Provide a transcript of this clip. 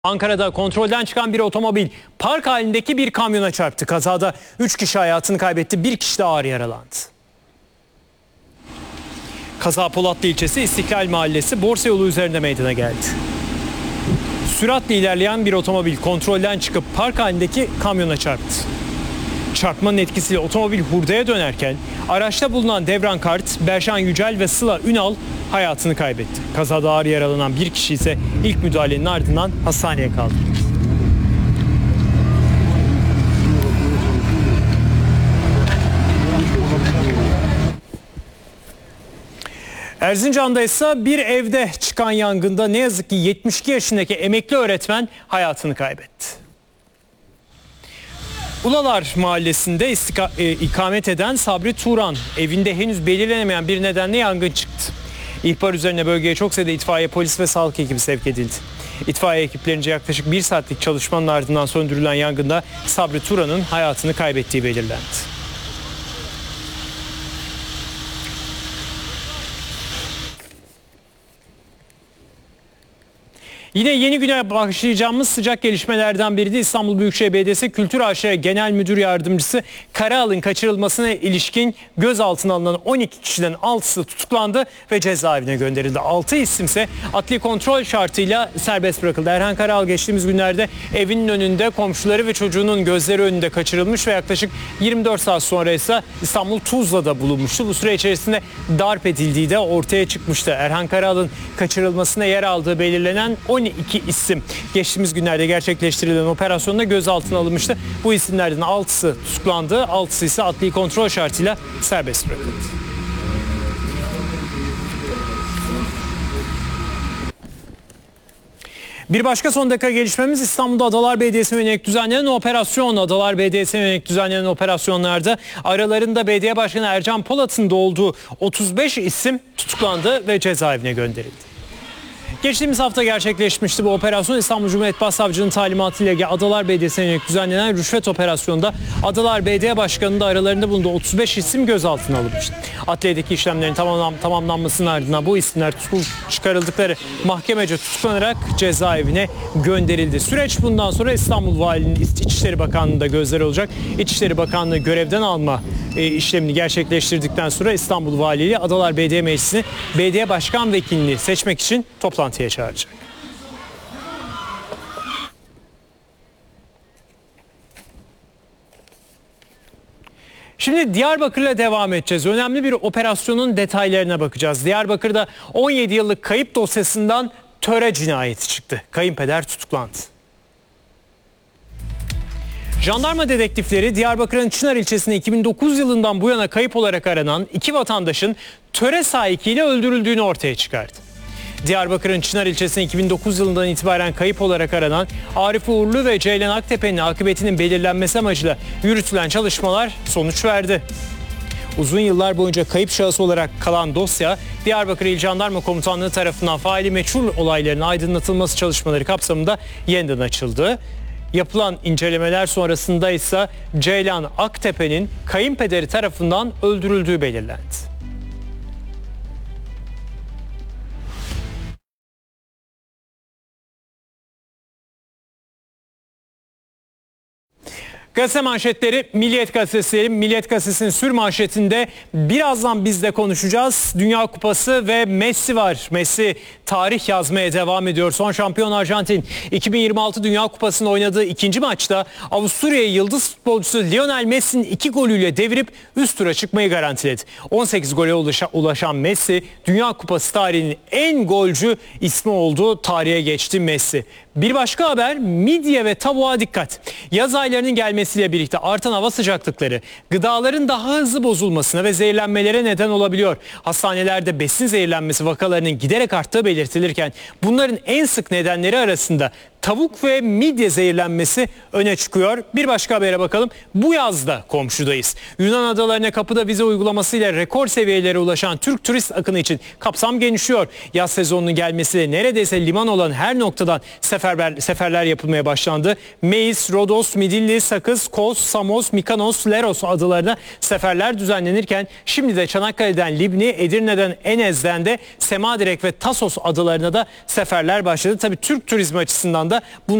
Ankara'da kontrolden çıkan bir otomobil park halindeki bir kamyona çarptı. Kazada 3 kişi hayatını kaybetti, 1 kişi de ağır yaralandı. Kaza Polatlı ilçesi İstiklal Mahallesi Borsa yolu üzerinde meydana geldi. Süratle ilerleyen bir otomobil kontrolden çıkıp park halindeki kamyona çarptı. Çarpmanın etkisiyle otomobil hurdaya dönerken araçta bulunan Devran Kart, Berşan Yücel ve Sıla Ünal hayatını kaybetti. Kazada ağır yaralanan bir kişi ise ilk müdahalenin ardından hastaneye kaldırıldı. Erzincan'da ise bir evde çıkan yangında ne yazık ki 72 yaşındaki emekli öğretmen hayatını kaybetti. Ulalar Mahallesi'nde ikamet eden Sabri Turan evinde henüz belirlenemeyen bir nedenle yangın çıktı. İhbar üzerine bölgeye çok sayıda itfaiye, polis ve sağlık ekibi sevk edildi. İtfaiye ekiplerince yaklaşık 1 saatlik çalışmanın ardından söndürülen yangında Sabri Turan'ın hayatını kaybettiği belirlendi. Yine yeni güne başlayacağımız sıcak gelişmelerden biri de İstanbul Büyükşehir Belediyesi Kültür AŞ Genel Müdür Yardımcısı Karaal'ın kaçırılmasına ilişkin gözaltına alınan 12 kişiden 6'sı tutuklandı ve cezaevine gönderildi. 6 isimse adli kontrol şartıyla serbest bırakıldı. Erhan Karaal geçtiğimiz günlerde evinin önünde komşuları ve çocuğunun gözleri önünde kaçırılmış ve yaklaşık 24 saat sonra ise İstanbul Tuzla'da bulunmuştu. Bu süre içerisinde darp edildiği de ortaya çıkmıştı. Erhan Karaal'ın kaçırılmasına yer aldığı belirlenen 12 isim geçtiğimiz günlerde gerçekleştirilen operasyonda gözaltına alınmıştı. Bu isimlerden 6'sı tutuklandı, 6'sı ise adli kontrol şartıyla serbest bırakıldı. Bir başka son dakika gelişmemiz İstanbul'da Adalar Belediyesi'ne yönelik düzenlenen operasyon. Adalar Belediyesi'ne yönelik düzenlenen operasyonlarda aralarında belediye başkanı Ercan Polat'ın da olduğu 35 isim tutuklandı ve cezaevine gönderildi. Geçtiğimiz hafta gerçekleşmişti bu operasyon. İstanbul Cumhuriyet Başsavcılığı'nın talimatıyla Adalar Belediyesi'ne yönelik düzenlenen rüşvet operasyonunda Adalar Belediye Başkanı'nın da aralarında bulunduğu 35 isim gözaltına alınmıştı. Adliyedeki işlemlerin tamamlanmasının ardından bu isimler çıkarıldıkları mahkemece tutuklanarak cezaevine gönderildi. Süreç bundan sonra İstanbul Valiliğinin İçişleri Bakanlığı'nda gözler olacak. İçişleri Bakanlığı görevden alma işlemini gerçekleştirdikten sonra İstanbul Valiliği Adalar Belediye Meclisi'ni belediye başkan vekilini seçmek için toplantıya çağıracak. Şimdi Diyarbakır'la devam edeceğiz. Önemli bir operasyonun detaylarına bakacağız. Diyarbakır'da 17 yıllık kayıp dosyasından töre cinayeti çıktı. Kayınpeder tutuklandı. Jandarma dedektifleri Diyarbakır'ın Çınar ilçesinde 2009 yılından bu yana kayıp olarak aranan 2 vatandaşın töre sahikiyle öldürüldüğünü ortaya çıkardı. Diyarbakır'ın Çınar ilçesinde 2009 yılından itibaren kayıp olarak aranan Arif Uğurlu ve Ceylan Aktepe'nin akıbetinin belirlenmesi amacıyla yürütülen çalışmalar sonuç verdi. Uzun yıllar boyunca kayıp şahıs olarak kalan dosya Diyarbakır İl Jandarma Komutanlığı tarafından faili meçhul olayların aydınlatılması çalışmaları kapsamında yeniden açıldı. Yapılan incelemeler sonrasında ise Ceylan Aktepe'nin kayınpederi tarafından öldürüldüğü belirlendi. Gazete manşetleri Milliyet Gazetesi. Milliyet Gazetesi'nin sür manşetinde birazdan biz de konuşacağız. Dünya Kupası ve Messi var. Messi tarih yazmaya devam ediyor. Son şampiyon Arjantin 2026 Dünya Kupası'nda oynadığı ikinci maçta Avusturya'yı yıldız futbolcusu Lionel Messi'nin 2 golüyle devirip üst tura çıkmayı garantiledi. 18 gole ulaşan Messi Dünya Kupası tarihinin en golcü ismi oldu. Tarihe geçti Messi. Bir başka haber midye ve tavuğa dikkat. Yaz aylarının gelmesiyle birlikte artan hava sıcaklıkları gıdaların daha hızlı bozulmasına ve zehirlenmelere neden olabiliyor. Hastanelerde besin zehirlenmesi vakalarının giderek arttığı belirtilirken bunların en sık nedenleri arasında tavuk ve midye zehirlenmesi öne çıkıyor. Bir başka habere bakalım. Bu yazda komşudayız. Yunan adalarına kapıda vize uygulamasıyla rekor seviyelere ulaşan Türk turist akını için kapsam genişliyor. Yaz sezonunun gelmesiyle neredeyse liman olan her noktadan seferler yapılmaya başlandı. Meis, Rodos, Midilli, Sakız, Kos, Samos, Mikanos, Leros adalarına seferler düzenlenirken şimdi de Çanakkale'den Libni, Edirne'den Enez'den de Semadirek ve Tasos adalarına da seferler başladı. Tabii Türk turizmi açısından anda.